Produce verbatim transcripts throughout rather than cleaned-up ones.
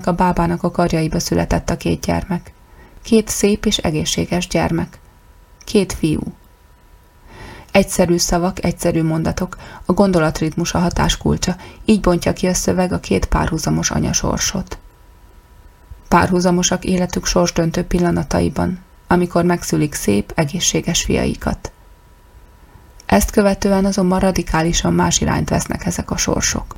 Másica bábának a karjaiba született a két gyermek. Két szép és egészséges gyermek. Két fiú. Egyszerű szavak, egyszerű mondatok, a gondolatritmus a hatás kulcsa, így bontja ki a szöveg a két párhuzamos anyasorsot. Párhuzamosak életük sorsdöntő pillanataiban, amikor megszülik szép, egészséges fiaikat. Ezt követően azonban radikálisan más irányt vesznek ezek a sorsok.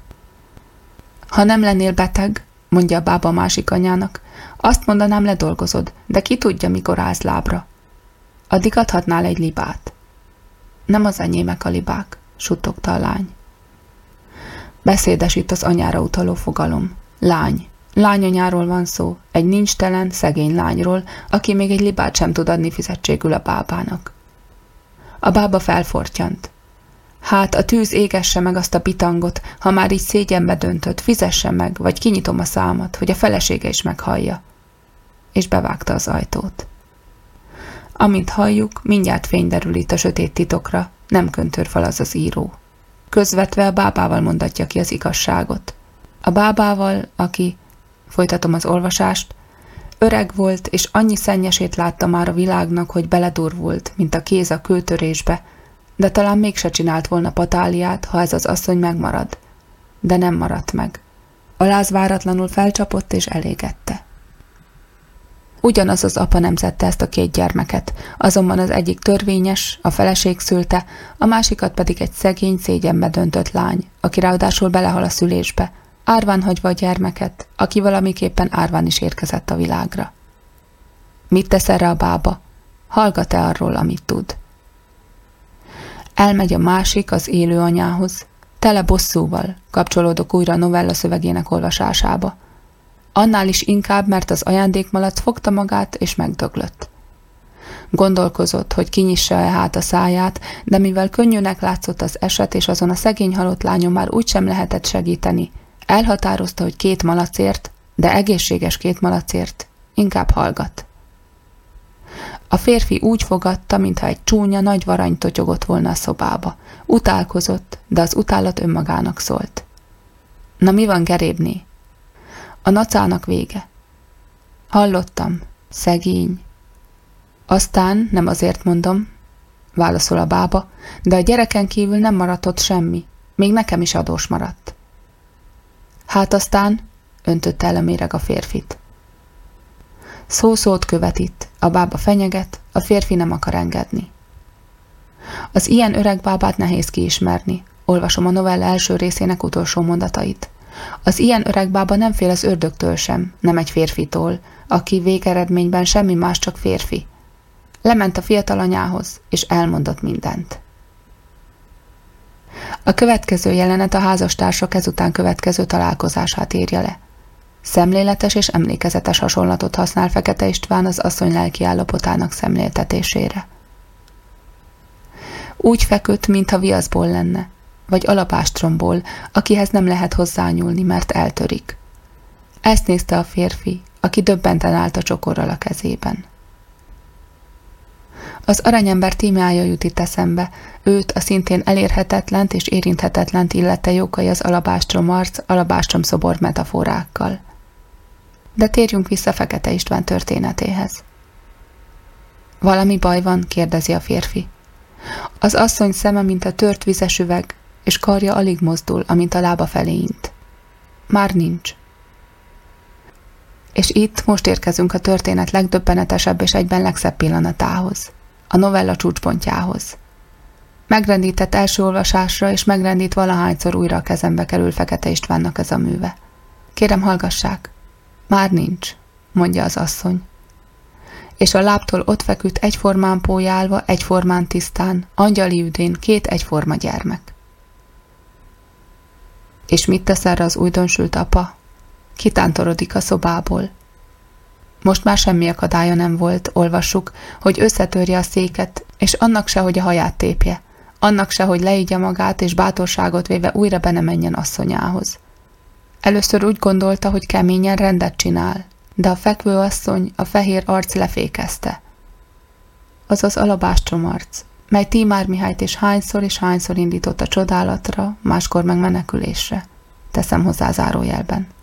Ha nem lennél beteg, mondja a bába a másik anyának, azt mondanám, ledolgozod, de ki tudja, mikor állsz lábra. Addig adhatnál egy libát. Nem az enyémek a libák, suttogta a lány. Beszédes itt az anyára utaló fogalom. Lány. Lányanyáról van szó, egy nincstelen, szegény lányról, aki még egy libát sem tud adni fizetségül a bábának. A bába felfortyant. Hát a tűz égesse meg azt a pitangot, ha már így szégyenbe döntött, fizesse meg, vagy kinyitom a számat, hogy a felesége is meghallja. És bevágta az ajtót. Amint halljuk, mindjárt fény derülít a sötét titokra, nem köntörfal az az író. Közvetve a bábával mondatja ki az igazságot. A bábával, aki, folytatom az olvasást, öreg volt, és annyi szennyesét látta már a világnak, hogy beledurvult, mint a kéz a kőtörésbe, de talán mégse csinált volna patáliát, ha ez az asszony megmarad. De nem maradt meg. A láz váratlanul felcsapott és elégette. Ugyanaz az apa nemzette ezt a két gyermeket, azonban az egyik törvényes, a feleség szülte, a másikat pedig egy szegény, szégyenbe döntött lány, aki ráadásul belehal a szülésbe, árván hagyva a gyermeket, aki valamiképpen árván is érkezett a világra. Mit tesz erre a bába? Hallgat-e arról, amit tud? Elmegy a másik az élő anyához, tele bosszúval, kapcsolódok újra a novella szövegének olvasásába. Annál is inkább, mert az ajándékmalac fogta magát és megdöglött. Gondolkozott, hogy kinyissa-e hát a száját, de mivel könnyűnek látszott az eset, és azon a szegény halott lányon már úgysem lehetett segíteni, elhatározta, hogy két malacért, de egészséges két malacért inkább hallgat. A férfi úgy fogadta, mintha egy csúnya, nagy varany totyogott volna a szobába. Utálkozott, de az utálat önmagának szólt. Na mi van, Gerébné? A nacának vége. Hallottam, szegény. Aztán, nem azért mondom, válaszol a bába, de a gyereken kívül nem maradt ott semmi, még nekem is adós maradt. Hát aztán, öntötte el a méreg a férfit. Szó-szót követ itt, a bába fenyeget, a férfi nem akar engedni. Az ilyen öreg bábát nehéz kiismerni, olvasom a novella első részének utolsó mondatait. Az ilyen öreg bába nem fél az ördögtől sem, nem egy férfitól, aki végeredményben semmi más, csak férfi. Lement a fiatal anyához, és elmondott mindent. A következő jelenet a házastársak ezután következő találkozását írja le. Szemléletes és emlékezetes hasonlatot használ Fekete István az asszony lelki állapotának szemléltetésére. Úgy feküdt, mintha viaszból lenne, vagy alapástromból, akihez nem lehet hozzányúlni, mert eltörik. Ezt nézte a férfi, aki döbbenten állt a csokorral a kezében. Az aranyember tímája jut itt eszembe, őt a szintén elérhetetlent és érinthetetlent illette Jókai az alabástrom arc, alabástrom szobor metaforákkal. De térjünk vissza Fekete István történetéhez. Valami baj van? Kérdezi a férfi. Az asszony szeme, mint a tört vizes üveg, és karja alig mozdul, amint a lába felé int. Már nincs. És itt most érkezünk a történet legdöbbenetesebb és egyben legszebb pillanatához, a novella csúcspontjához. Megrendített első olvasásra, és megrendít valahányszor újra a kezembe kerül Fekete Istvánnak ez a műve. Kérem, hallgassák. Már nincs, mondja az asszony. És a láptól ott feküdt egyformán pólyálva, egyformán tisztán, angyali üdén két egyforma gyermek. És mit tesz erre az újdonsült apa? Kitántorodik a szobából. Most már semmi akadálya nem volt, olvassuk, hogy összetörje a széket, és annak se, hogy a haját tépje, annak se, hogy leígya magát, és bátorságot véve újra be ne menjen asszonyához. Először úgy gondolta, hogy keményen rendet csinál, de a fekvő asszony a fehér arc lefékezte. Az az alabástrom arc, mely Tímár Mihályt és hányszor és hányszor indított a csodálatra, máskor meg menekülésre. Teszem hozzá zárójelben.